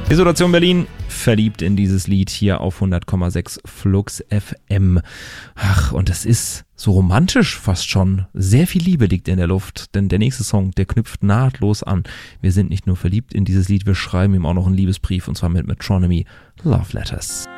Isolation Berlin, verliebt in dieses Lied hier auf 100,6 Flux FM. Ach, und das ist so romantisch fast schon. Sehr viel Liebe liegt in der Luft, denn der nächste Song, der knüpft nahtlos an. Wir sind nicht nur verliebt in dieses Lied, wir schreiben ihm auch noch einen Liebesbrief, und zwar mit Metronomy, Love Letters.